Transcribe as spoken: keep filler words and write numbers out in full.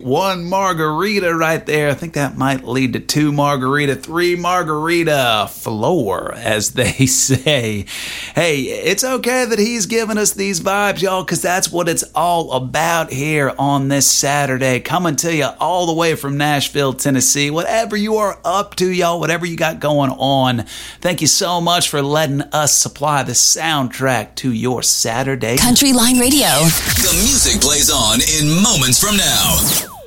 one margarita right there. I think that might lead to two margarita, three margarita floor, as they say. Hey, it's okay that he's giving us these vibes, y'all, because that's what it's all about here on this Saturday. Coming to you all the way from Nashville, Tennessee. Whatever you are up to, y'all, whatever you got going on, thank you so much for letting us supply the soundtrack to your Saturday. Country Line Radio. The music plays on in moments from now.